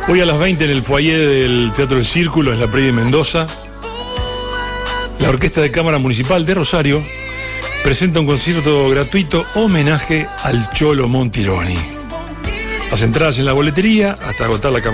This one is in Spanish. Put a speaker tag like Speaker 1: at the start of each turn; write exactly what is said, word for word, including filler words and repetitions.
Speaker 1: Hoy a las veinte en el foyer del Teatro del Círculo, en la Prida de Mendoza, la Orquesta de Cámara Municipal de Rosario presenta un concierto gratuito homenaje al Cholo Montironi. Las entradas en la boletería hasta agotar la capacidad.